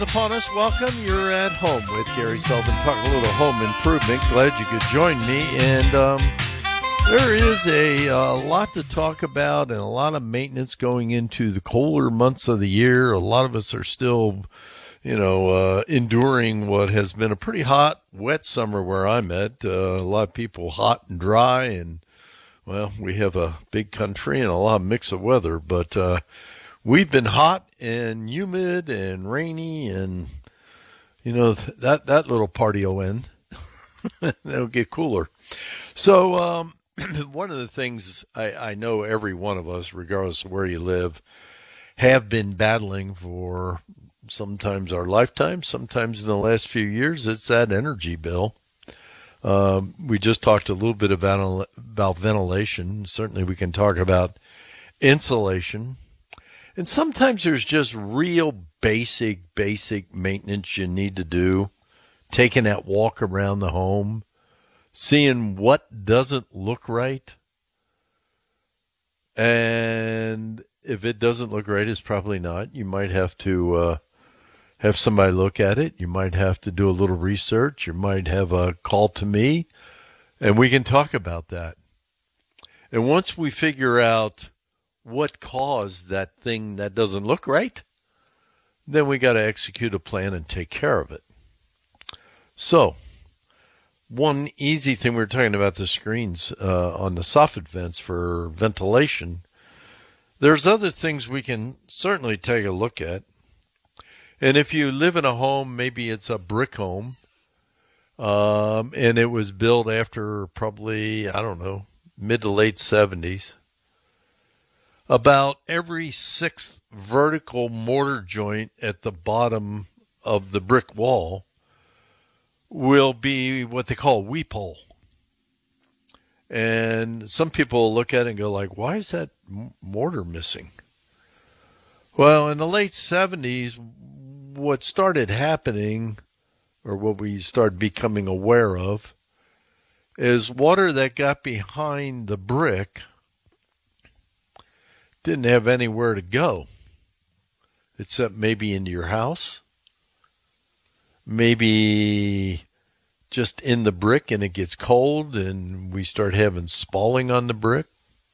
Upon us, welcome. You're at home with Gary Sullivan, talking a little home improvement. Glad you could join me. And there is a lot to talk about and a lot of maintenance going into the colder months of the year. A lot of us are still, enduring what has been a pretty hot, wet summer where I'm at. A lot of people hot and dry, and well, we have a big country and a lot of mix of weather, but we've been hot and humid and rainy, and that little party will end. It'll get cooler. So one of the things I know every one of us, regardless of where you live, have been battling for sometimes our lifetime, sometimes in the last few years, it's that energy bill. We just talked a little bit about ventilation. Certainly we can talk about insulation. And sometimes there's just real basic maintenance you need to do. Taking that walk around the home, seeing what doesn't look right. And if it doesn't look right, it's probably not. You might have to have somebody look at it. You might have to do a little research. You might have a call to me, and we can talk about that. And once we figure out what caused that thing that doesn't look right, then we got to execute a plan and take care of it. So, one easy thing, we were talking about the screens on the soffit vents for ventilation. There's other things we can certainly take a look at. And if you live in a home, maybe it's a brick home, and it was built after probably, mid to late 70s. About every sixth vertical mortar joint at the bottom of the brick wall will be what they call a weep hole. And some people look at it and go like, why is that mortar missing? Well, in the late 70s, what started happening, or what we started becoming aware of, is water that got behind the brick didn't have anywhere to go, except maybe into your house, maybe just in the brick, and it gets cold and we start having spalling on the brick.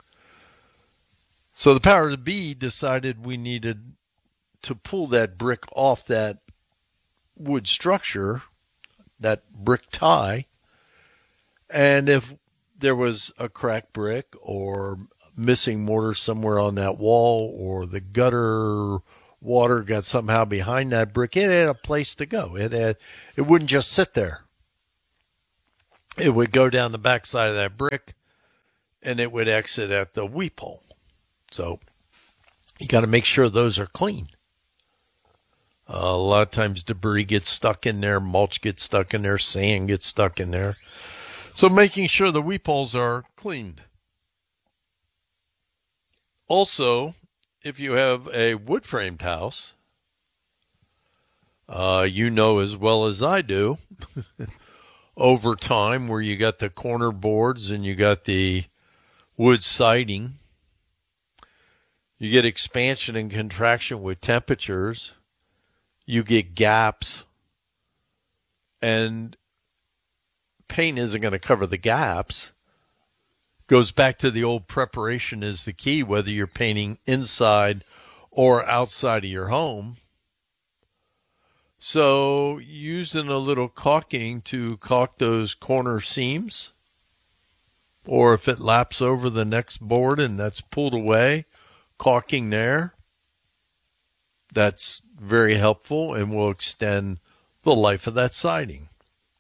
So the powers that be decided we needed to pull that brick off that wood structure, that brick tie, and if there was a cracked brick or missing mortar somewhere on that wall, or the gutter water got somehow behind that brick, it had a place to go. It wouldn't just sit there. It would go down the backside of that brick, and it would exit at the weep hole. So you got to make sure those are clean. A lot of times debris gets stuck in there, mulch gets stuck in there, sand gets stuck in there. So making sure the weep holes are cleaned. Also, if you have a wood-framed house, you know as well as I do, over time, where you got the corner boards and you got the wood siding, you get expansion and contraction with temperatures, you get gaps, and paint isn't going to cover the gaps. Goes back to the old preparation is the key, whether you're painting inside or outside of your home. So using a little caulking to caulk those corner seams, or if it laps over the next board and that's pulled away, caulking there, that's very helpful and will extend the life of that siding.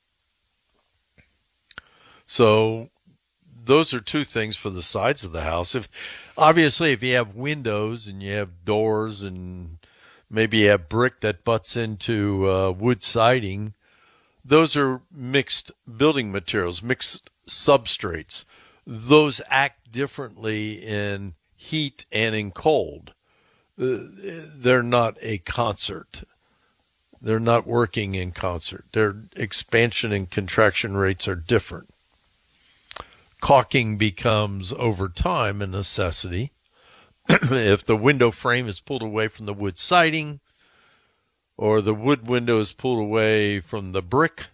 So those are two things for the sides of the house. Obviously, if you have windows and you have doors and maybe you have brick that butts into wood siding, those are mixed building materials, mixed substrates. Those act differently in heat and in cold. They're not a concert. They're not working in concert. Their expansion and contraction rates are different. Caulking becomes, over time, a necessity. If the window frame is pulled away from the wood siding, or the wood window is pulled away from the brick,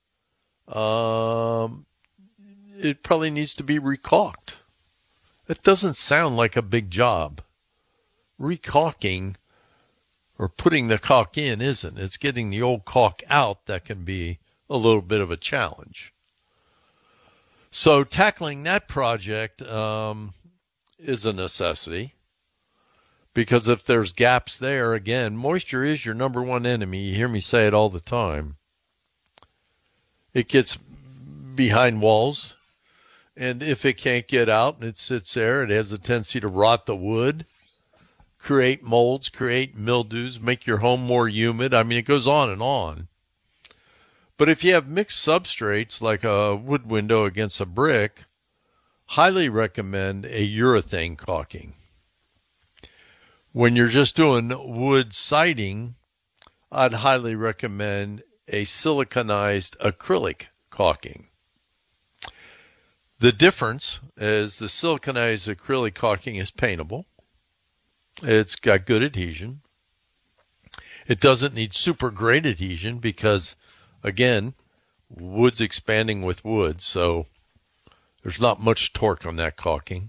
it probably needs to be recaulked. It doesn't sound like a big job. Recaulking or putting the caulk in isn't. It's getting the old caulk out that can be a little bit of a challenge. So tackling that project is a necessity, because if there's gaps there, again, moisture is your number one enemy. You hear me say it all the time. It gets behind walls, and if it can't get out and it sits there, it has a tendency to rot the wood, create molds, create mildews, make your home more humid. I mean, it goes on and on. But if you have mixed substrates like a wood window against a brick, highly recommend a urethane caulking. When you're just doing wood siding, I'd highly recommend a siliconized acrylic caulking. The difference is the siliconized acrylic caulking is paintable. It's got good adhesion. It doesn't need super great adhesion because, again, wood's expanding with wood, so there's not much torque on that caulking.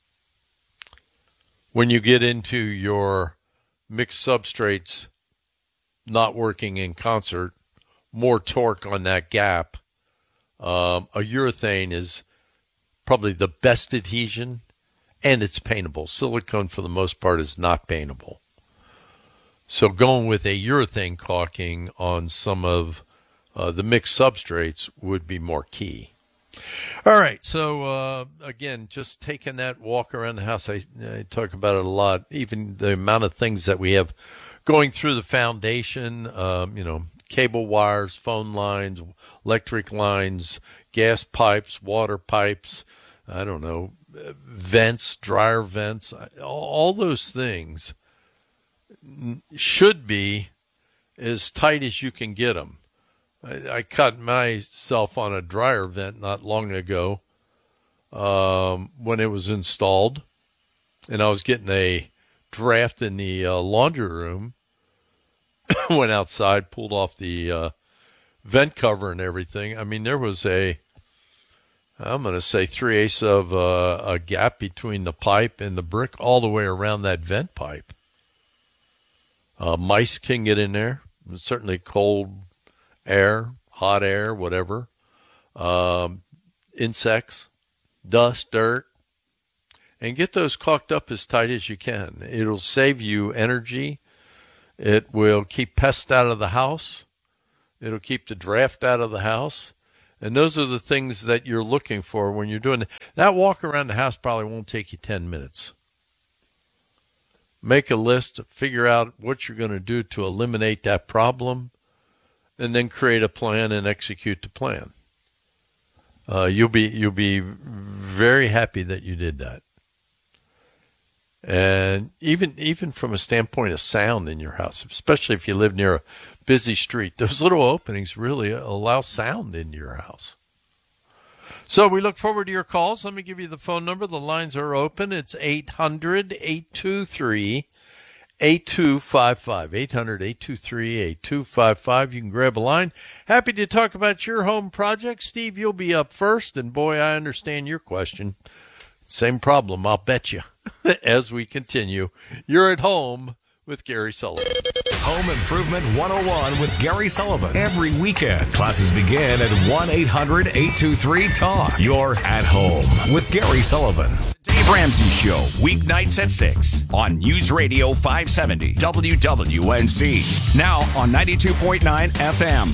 When you get into your mixed substrates not working in concert, more torque on that gap, a urethane is probably the best adhesion, and it's paintable. Silicone, for the most part, is not paintable. So going with a urethane caulking on some of the mixed substrates would be more key. All right, so again, just taking that walk around the house, I talk about it a lot, even the amount of things that we have going through the foundation, cable wires, phone lines, electric lines, gas pipes, water pipes, vents, dryer vents, all those things should be as tight as you can get them. I cut myself on a dryer vent not long ago when it was installed, and I was getting a draft in the laundry room. Went outside, pulled off the vent cover and everything. I mean, there was I'm going to say 3/8 of a gap between the pipe and the brick all the way around that vent pipe. Mice can get in there. Certainly cold air, hot air, whatever. Insects, dust, dirt. And get those caulked up as tight as you can. It'll save you energy. It will keep pests out of the house. It'll keep the draft out of the house. And those are the things that you're looking for when you're doing it. That walk around the house probably won't take you 10 minutes. Make a list, figure out what you're going to do to eliminate that problem, and then create a plan and execute the plan. You'll be very happy that you did that. And even from a standpoint of sound in your house, especially if you live near a busy street, those little openings really allow sound into your house. So we look forward to your calls. Let me give you the phone number. The lines are open. It's 800-823-8255. 800-823-8255. You can grab a line. Happy to talk about your home project. Steve, you'll be up first. And boy, I understand your question. Same problem, I'll bet you. As we continue, you're at home with Gary Sullivan. Home Improvement 101 with Gary Sullivan. Every weekend, classes begin at 1-800-823-TALK. You're at home with Gary Sullivan. Dave Ramsey Show, weeknights at 6 on News Radio 570 WWNC. Now on 92.9 FM.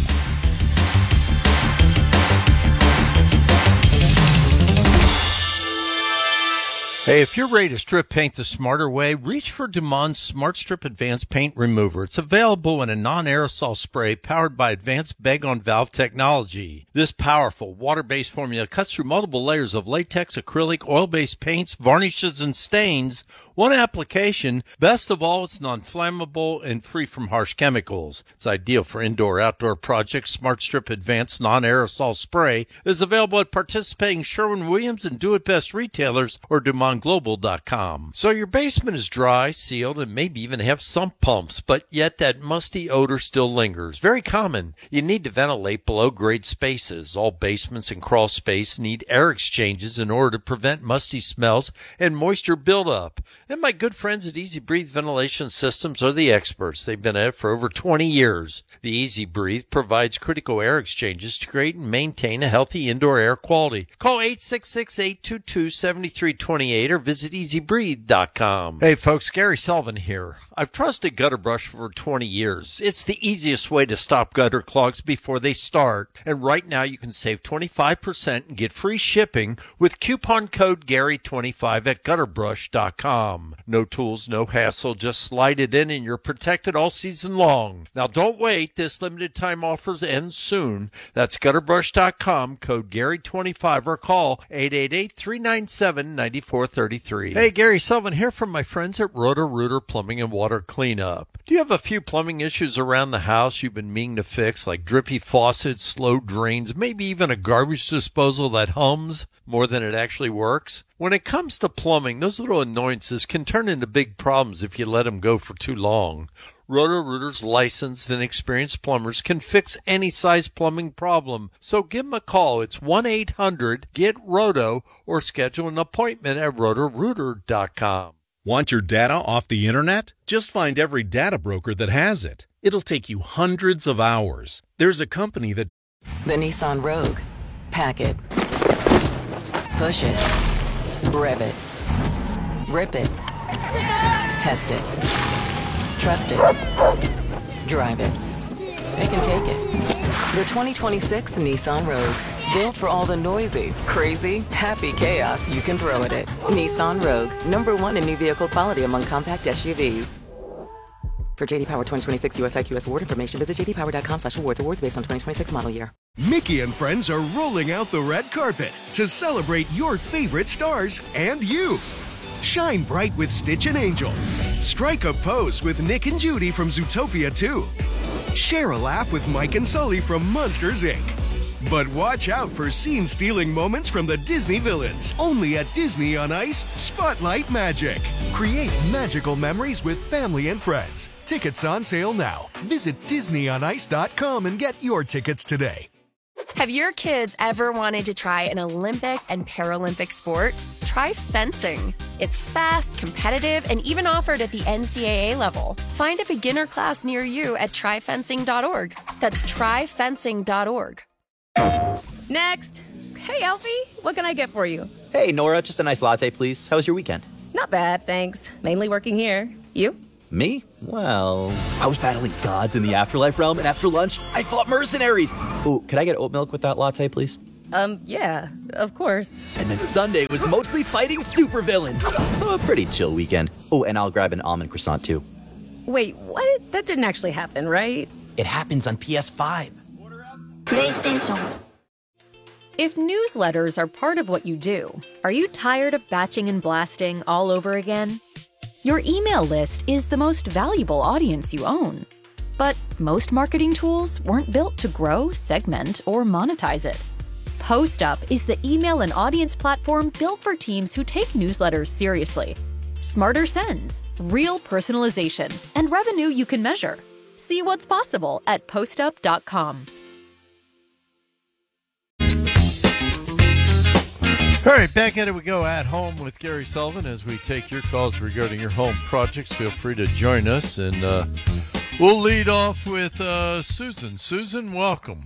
Hey, if you're ready to strip paint the smarter way, reach for Dumond's Smart Strip Advanced Paint Remover. It's available in a non-aerosol spray powered by advanced bag-on-valve technology. This powerful water-based formula cuts through multiple layers of latex, acrylic, oil-based paints, varnishes, and stains. One application. Best of all, it's non-flammable and free from harsh chemicals. It's ideal for indoor-outdoor projects. Smart Strip Advanced Non-Aerosol Spray is available at participating Sherwin-Williams and Do It Best retailers or Dumond NissanGlobal.com. So your basement is dry, sealed, and maybe even have sump pumps, but yet that musty odor still lingers. Very common. You need to ventilate below-grade spaces. All basements and crawl space need air exchanges in order to prevent musty smells and moisture buildup. And my good friends at Easy Breathe Ventilation Systems are the experts. They've been at it for over 20 years. The Easy Breathe provides critical air exchanges to create and maintain a healthy indoor air quality. Call 866-822-7328 or visit EasyBreathe.com. Hey folks, Gary Sullivan here. I've trusted Gutter Brush for 20 years. It's the easiest way to stop gutter clogs before they start. And right now you can save 25% and get free shipping with coupon code Gary25 at gutterbrush.com. No tools, no hassle, just slide it in and you're protected all season long. Now don't wait, this limited time offers end soon. That's gutterbrush.com, code Gary25 or call 888-397-9433. Hey, Gary Sullivan here from my friends at Roto-Rooter Plumbing and Water Cleanup. Do you have a few plumbing issues around the house you've been meaning to fix, like drippy faucets, slow drains, maybe even a garbage disposal that hums more than it actually works? When it comes to plumbing, those little annoyances can turn into big problems if you let them go for too long. Roto-Rooter's licensed and experienced plumbers can fix any size plumbing problem. So give them a call. It's 1-800-GET-ROTO or schedule an appointment at rotorooter.com. Want your data off the internet? Just find every data broker that has it. It'll take you hundreds of hours. There's a company that... The Nissan Rogue. Pack it. Push it. Rev it. Rip it. Test it. Trust it. Drive it. They can take it. The 2026 Nissan Rogue. Built for all the noisy, crazy, happy chaos you can throw at it. Nissan Rogue. #1 in new vehicle quality among compact SUVs. For JD Power 2026 US IQS award information, visit jdpower.com/awards. Awards based on 2026 model year. Mickey and friends are rolling out the red carpet to celebrate your favorite stars and you. Shine bright with Stitch and Angel. Strike a pose with Nick and Judy from Zootopia 2. Share a laugh with Mike and Sully from Monsters, Inc. But watch out for scene-stealing moments from the Disney villains. Only at Disney on Ice Spotlight Magic. Create magical memories with family and friends. Tickets on sale now. Visit DisneyOnIce.com and get your tickets today. Have your kids ever wanted to try an Olympic and Paralympic sport? Try fencing. It's fast, competitive, and even offered at the NCAA level. Find a beginner class near you at tryfencing.org. That's tryfencing.org. Next. Hey, Alfie, what can I get for you? Hey, Nora, just a nice latte, please. How was your weekend? Not bad, thanks. Mainly working here. You? Me? Well, I was battling gods in the afterlife realm, and after lunch, I fought mercenaries. Ooh, could I get oat milk with that latte, please? Yeah, of course. And then Sunday was mostly fighting supervillains. So a pretty chill weekend. Oh, and I'll grab an almond croissant, too. Wait, what? That didn't actually happen, right? It happens on PS5. PlayStation. If newsletters are part of what you do, are you tired of batching and blasting all over again? Your email list is the most valuable audience you own. But most marketing tools weren't built to grow, segment, or monetize it. PostUp is the email and audience platform built for teams who take newsletters seriously. Smarter sends, real personalization, and revenue you can measure. See what's possible at postup.com. All right, back at it we go at home with Gary Sullivan as we take your calls regarding your home projects. Feel free to join us, and we'll lead off with Susan. Susan, welcome.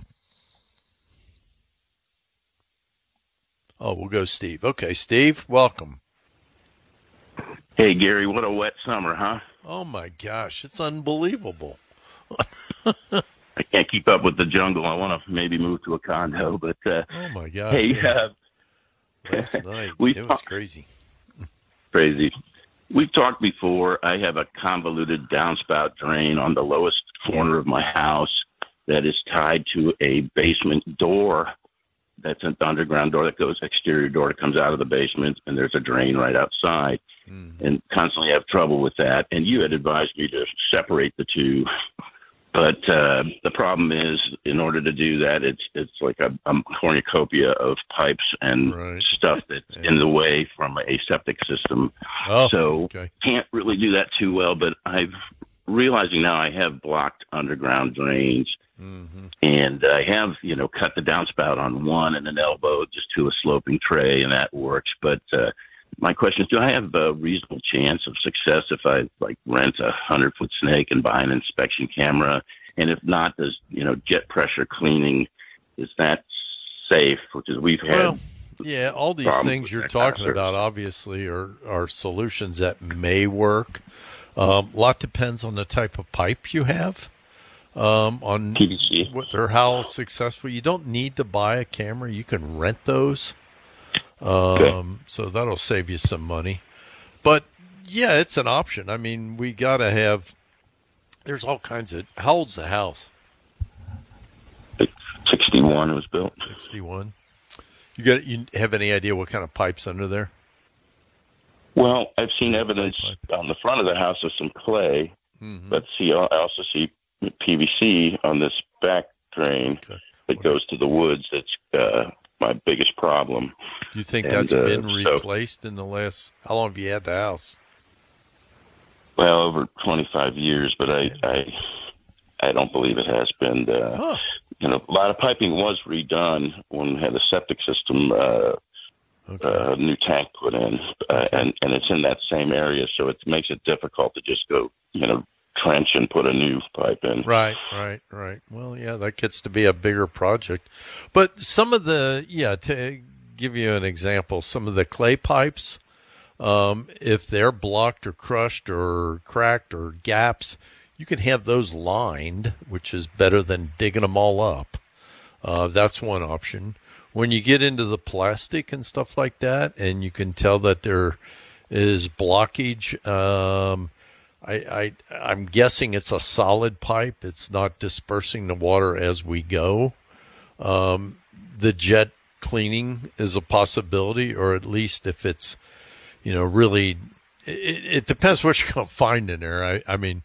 Oh, we'll go Steve. Okay, Steve, welcome. Hey, Gary, what a wet summer, huh? Oh, my gosh, it's unbelievable. I can't keep up with the jungle. I want to maybe move to a condo, but oh, my gosh. Hey, last night, it was crazy. Crazy. We've talked before. I have a convoluted downspout drain on the lowest corner of my house that is tied to a basement door. That's an underground door that goes, exterior door that comes out of the basement, and there's a drain right outside. And constantly have trouble with that. And you had advised me to separate the two But the problem is, in order to do that, it's like a cornucopia of pipes and stuff that's in the way from a septic system. Can't really do that too well. But I'm realizing now I have blocked underground drains, and I have cut the downspout on one and an elbow just to a sloping tray, and that works. But my question is, do I have a reasonable chance of success if I rent a 100-foot snake and buy an inspection camera? And if not, does jet pressure cleaning, is that safe? Because we've had all these things you're talking about obviously are solutions that may work. A lot depends on the type of pipe you have, on PVC or how successful. You don't need to buy a camera; you can rent those. So that'll save you some money. But yeah, it's an option. I mean, we got to have, there's all kinds of, how old's the house? 61 it was built. 61. You have any idea what kind of pipe's under there? Well, I've seen evidence on the front of the house of some clay, but I also see PVC on this back drain that goes to the woods. That's my biggest problem. Do you think that's been replaced in the last, how long have you had the house? Well, over 25 years, but I don't believe it has been. A lot of piping was redone when we had a septic system, new tank put in, and it's in that same area, so it makes it difficult to just go, trench and put a new pipe in. Right. Well, yeah, that gets to be a bigger project. But some of the, to give you an example, some of the clay pipes, if they're blocked or crushed or cracked or gaps, you can have those lined, which is better than digging them all up. That's one option. When you get into the plastic and stuff like that, and you can tell that there is blockage, I'm guessing it's a solid pipe. It's not dispersing the water as we go. The jet cleaning is a possibility, or at least if it's, really, it depends what you're going to find in there. I mean,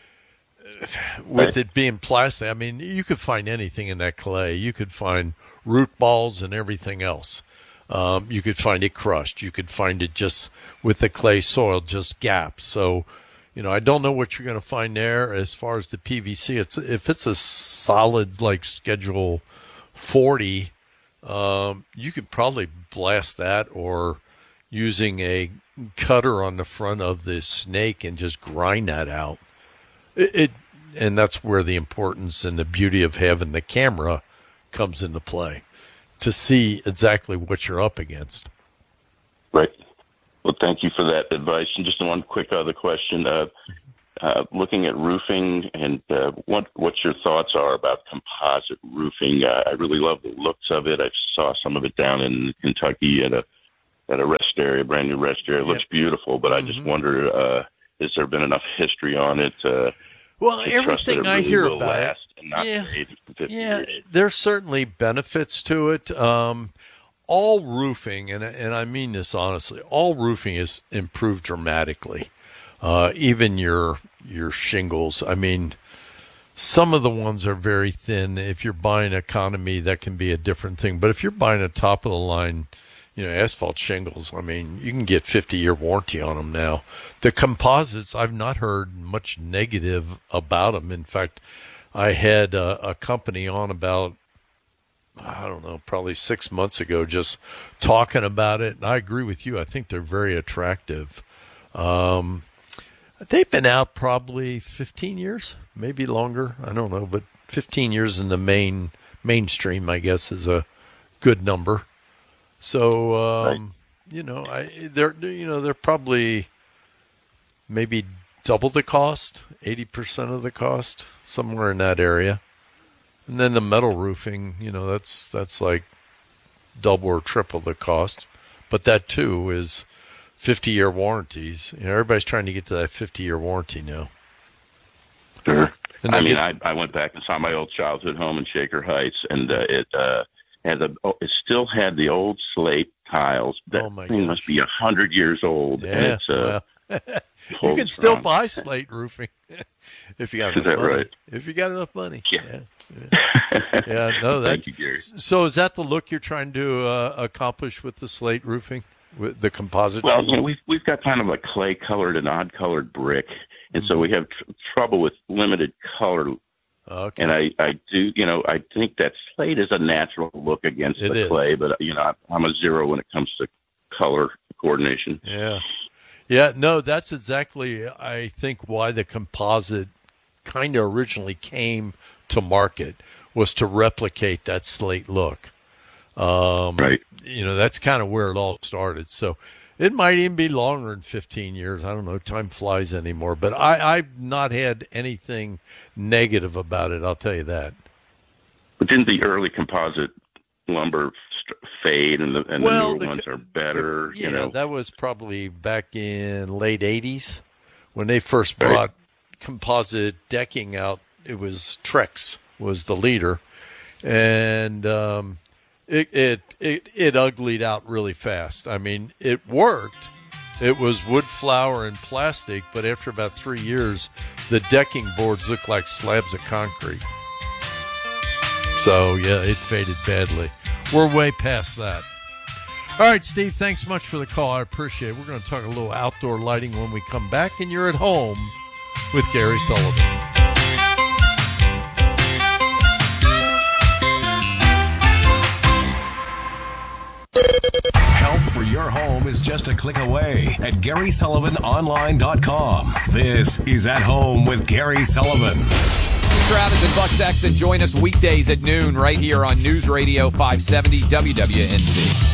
with it being plastic, I mean, you could find anything in that clay. You could find root balls and everything else. You could find it crushed. You could find it just with the clay soil, just gaps. So, I don't know what you're going to find there as far as the PVC. If it's a solid like Schedule 40, you could probably blast that, or using a cutter on the front of the snake and just grind that out. And that's where the importance and the beauty of having the camera comes into play, to see exactly what you're up against. Right. Well, thank you for that advice. And just one quick other question. Looking at roofing, and what your thoughts are about composite roofing. I really love the looks of it. I saw some of it down in Kentucky at a rest area, brand new rest area. It looks beautiful, but I just wonder, has there been enough history on it? Well, everything I hear about it, there's certainly benefits to it. All roofing, and I mean this honestly, all roofing is improved dramatically. Even your shingles. I mean, some of the ones are very thin. If you're buying economy, that can be a different thing. But if you're buying a top of the line, asphalt shingles, I mean, you can get 50-year warranty on them now. The composites, I've not heard much negative about them. In fact, I had a company on about, I don't know, probably 6 months ago, just talking about it. And I agree with you. I think they're very attractive. They've been out probably 15 years, maybe longer. I don't know, but 15 years in the mainstream, I guess, is a good number. So, they're probably maybe double the cost, 80% of the cost, somewhere in that area. And then the metal roofing, that's like double or triple the cost. But that, too, is 50-year warranties. Everybody's trying to get to that 50-year warranty now. Sure. I went back and saw my old childhood home in Shaker Heights, and it still had the old slate tiles. That thing must be 100 years old. Yeah, and You can still buy slate roofing if you got enough money. Right? If you got enough money. Yeah. No, Thank you, Gary. So is that the look you're trying to accomplish with the slate roofing, with the composite? Well, we've got kind of a clay-colored and odd-colored brick, and so we have trouble with limited color. Okay. And I do, I think that slate is a natural look against the clay, but I'm a zero when it comes to color coordination. Yeah, no, that's exactly, I think, why the composite kind of originally came to market, was to replicate that slate look. Right. That's kind of where it all started. So it might even be longer than 15 years. I don't know. Time flies anymore. But I've not had anything negative about it, I'll tell you that. But didn't the early composite lumber fade and the newer ones are better? That was probably back in late 80s when they first brought composite decking out. It was Trex was the leader, and it uglied out really fast. I mean, it worked. It was wood, flour, and plastic, but after about 3 years, the decking boards looked like slabs of concrete. So, yeah, it faded badly. We're way past that. All right, Steve, thanks much for the call. I appreciate it. We're going to talk a little outdoor lighting when we come back, and you're at home with Gary Sullivan. Help for your home is just a click away at GarySullivanOnline.com. This is At Home with Gary Sullivan. Travis and Buck Sexton join us weekdays at noon right here on News Radio 570 WWNC.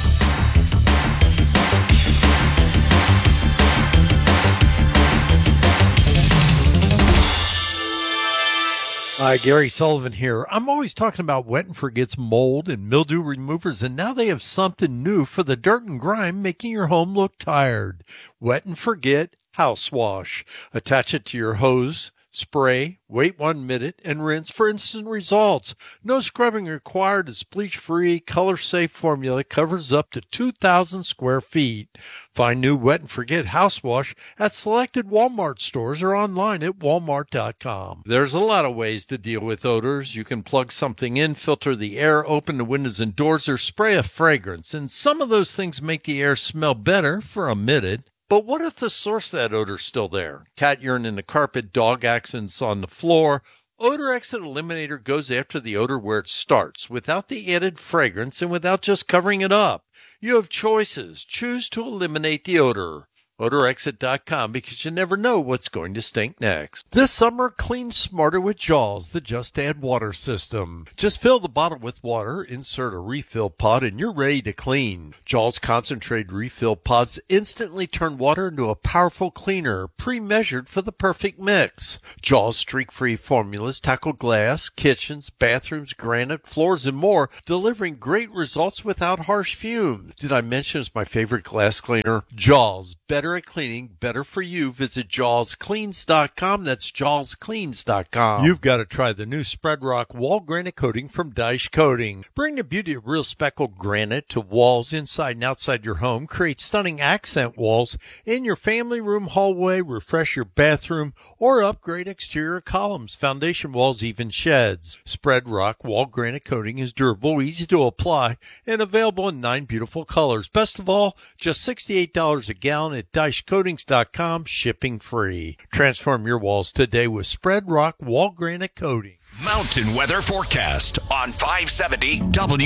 Hi, Gary Sullivan here. I'm always talking about Wet and Forget's mold and mildew removers, and now they have something new for the dirt and grime, making your home look tired. Wet and Forget House Wash. Attach it to your hose, spray, wait 1 minute, and rinse for instant results. No scrubbing required. This bleach-free, color-safe formula covers up to 2,000 square feet. Find new Wet and Forget House Wash at selected Walmart stores or online at walmart.com. There's a lot of ways to deal with odors. You can plug something in, filter the air, open the windows and doors, or spray a fragrance. And some of those things make the air smell better for a minute. But what if the source of that odor is still there? Cat urine in the carpet, dog accents on the floor. Odor Exit Eliminator goes after the odor where it starts, without the added fragrance and without just covering it up. You have choices. Choose to eliminate the odor. OdorExit.com, because you never know what's going to stink next. This summer, clean smarter with Jaws, the Just Add Water system. Just fill the bottle with water, insert a refill pod, and you're ready to clean. Jaws concentrated refill pods instantly turn water into a powerful cleaner, pre-measured for the perfect mix. Jaws streak-free formulas tackle glass, kitchens, bathrooms, granite, floors, and more, delivering great results without harsh fumes. Did I mention it's my favorite glass cleaner? Jaws, better at cleaning, better for you. Visit JawsCleans.com. That's JawsCleans.com. You've got to try the new Spread Rock Wall Granite Coating from Dyche Coating. Bring the beauty of real speckled granite to walls inside and outside your home. Create stunning accent walls in your family room, hallway, refresh your bathroom, or upgrade exterior columns, foundation walls, even sheds. Spread Rock Wall Granite Coating is durable, easy to apply, and available in 9 beautiful colors. Best of all, just $68 a gallon at DycheCoatings.com, shipping free. Transform your walls today with Spread Rock Wall Granite Coating. Mountain weather forecast on 570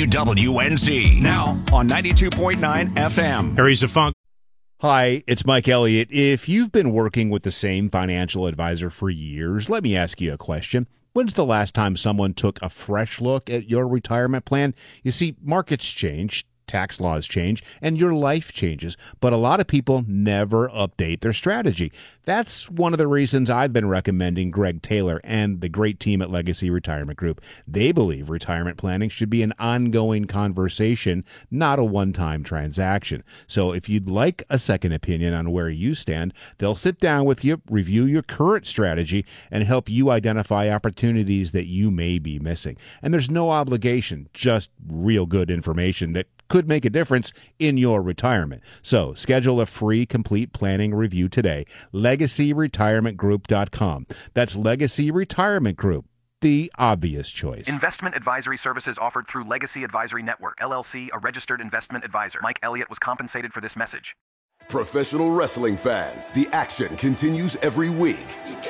WWNC. Now on 92.9 FM. Harry's a funk. Hi, it's Mike Elliott. If you've been working with the same financial advisor for years, let me ask you a question. When's the last time someone took a fresh look at your retirement plan? You see, markets change, tax laws change, and your life changes, but a lot of people never update their strategy. That's one of the reasons I've been recommending Greg Taylor and the great team at Legacy Retirement Group. They believe retirement planning should be an ongoing conversation, not a one-time transaction. So if you'd like a second opinion on where you stand, they'll sit down with you, review your current strategy, and help you identify opportunities that you may be missing. And there's no obligation, just real good information that could make a difference in your retirement. So schedule a free complete planning review today. LegacyRetirementGroup.com. That's Legacy Retirement Group, the obvious choice. Investment advisory services offered through Legacy Advisory Network, LLC, a registered investment advisor. Mike Elliott was compensated for this message. Professional wrestling fans, the action continues every week.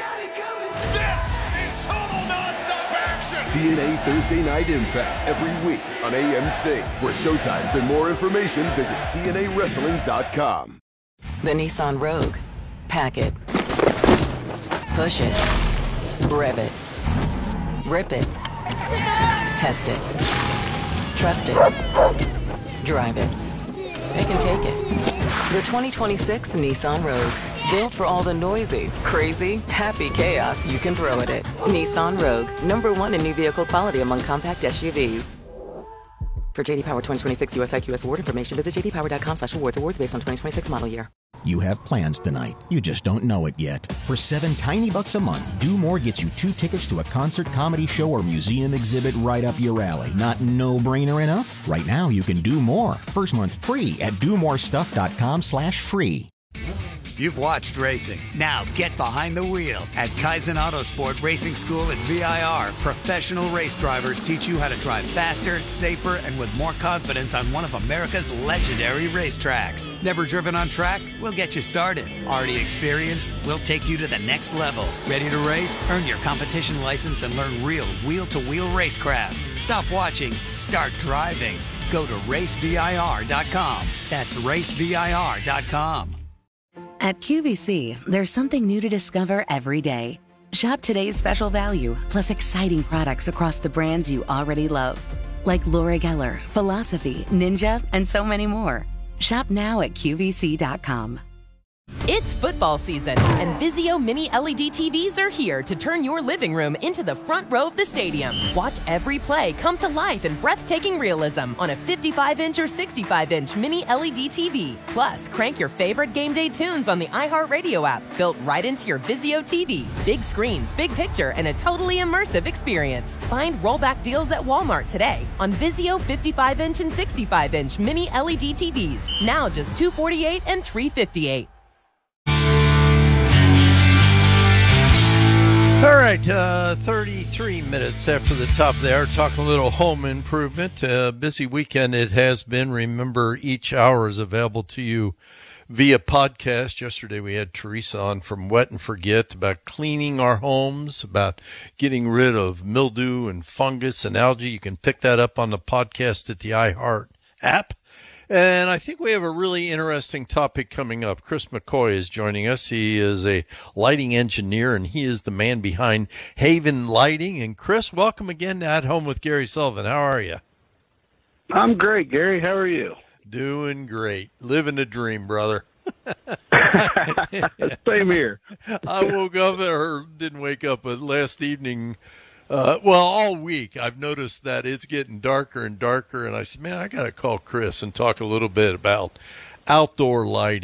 This is total nonstop action! TNA Thursday Night Impact every week on AMC. For showtimes and more information, visit TNAWrestling.com. The Nissan Rogue. Pack it. Push it. Rev it. Rip it. Test it. Trust it. Drive it. It can take it. The 2026 Nissan Rogue. Built for all the noisy, crazy, happy chaos you can throw at it. Nissan Rogue. #1 in new vehicle quality among compact SUVs. For JD Power 2026 US IQS award information, visit jdpower.com/awards. Awards based on 2026 model year. You have plans tonight. You just don't know it yet. For $7 tiny bucks a month, Do More gets you 2 tickets to a concert, comedy show, or museum exhibit right up your alley. Not no-brainer enough? Right now, you can do more. First month free at domorestuff.com/free. You've watched racing. Now get behind the wheel. At Kaizen Autosport Racing School at VIR, professional race drivers teach you how to drive faster, safer, and with more confidence on one of America's legendary racetracks. Never driven on track? We'll get you started. Already experienced? We'll take you to the next level. Ready to race? Earn your competition license and learn real wheel-to-wheel racecraft. Stop watching. Start driving. Go to racevir.com. That's racevir.com. At QVC, there's something new to discover every day. Shop today's special value, plus exciting products across the brands you already love. Like Laura Geller, Philosophy, Ninja, and so many more. Shop now at QVC.com. It's football season, and Vizio Mini LED TVs are here to turn your living room into the front row of the stadium. Watch every play come to life in breathtaking realism on a 55-inch or 65-inch Mini LED TV. Plus, crank your favorite game day tunes on the iHeartRadio app, built right into your Vizio TV. Big screens, big picture, and a totally immersive experience. Find rollback deals at Walmart today on Vizio 55-inch and 65-inch Mini LED TVs. Now just $248 and $358. All right, 33 minutes after the top there, talking a little home improvement. Busy weekend it has been. Remember, each hour is available to you via podcast. Yesterday we had Teresa on from Wet and Forget about cleaning our homes, about getting rid of mildew and fungus and algae. You can pick that up on the podcast at the iHeart app. And I think we have a really interesting topic coming up. Chris McCoy is joining us. He is a lighting engineer, and he is the man behind Haven Lighting. And Chris, welcome again to At Home with Gary Sullivan. How are you? I'm great, Gary. How are you? Doing great. Living the dream, brother. Same here. I woke up, or didn't wake up, but last evening, all week, I've noticed that it's getting darker and darker, and I said, man, I got to call Chris and talk a little bit about outdoor lighting.